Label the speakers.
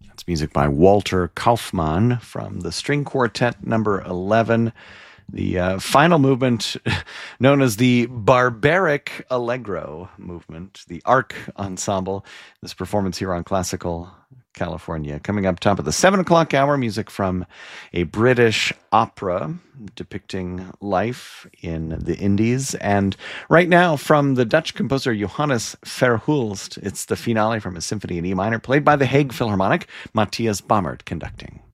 Speaker 1: It's music by Walter Kaufmann from the String Quartet number 11. The final movement, known as the Barbaric Allegro movement, the ARC Ensemble. This performance here on Classical California. Coming up top of the 7 o'clock hour, music from a British opera depicting life in the Indies. And right now, from the Dutch composer Johannes Verhulst, it's the finale from a symphony in E minor, played by the Hague Philharmonic, Matthias Bammert conducting.